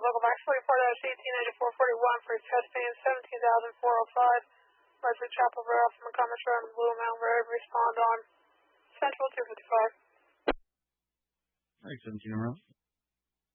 local max 44-188441 for testing 17,405. Leslie Chapel Road from Montgomery Road and Blue Mountain Road. Respond on Central 255. All right, 17 around.